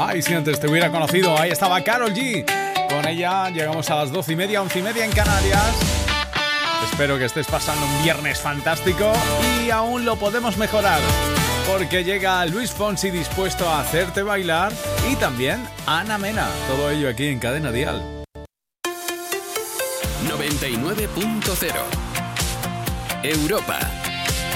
Ay, si antes te hubiera conocido. Ahí estaba Karol G. Con ella llegamos a las 12:30, 11:30 en Canarias. Espero que estés pasando un viernes fantástico y aún lo podemos mejorar, porque llega Luis Fonsi dispuesto a hacerte bailar y también Ana Mena. Todo ello aquí en Cadena Dial. 99.0 Europa.